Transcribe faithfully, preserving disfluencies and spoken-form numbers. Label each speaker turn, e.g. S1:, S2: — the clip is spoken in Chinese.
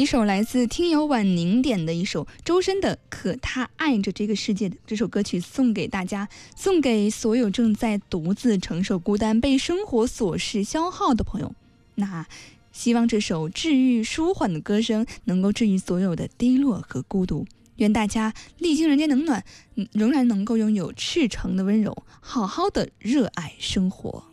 S1: 一首来自听友婉宁点的一首周深的《可他爱着这个世界》的这首歌曲送给大家，送给所有正在独自承受孤单、被生活琐事消耗的朋友。那希望这首治愈舒缓的歌声能够治愈所有的低落和孤独，愿大家历经人间冷暖，仍然能够拥有赤诚的温柔，好好的热爱生活。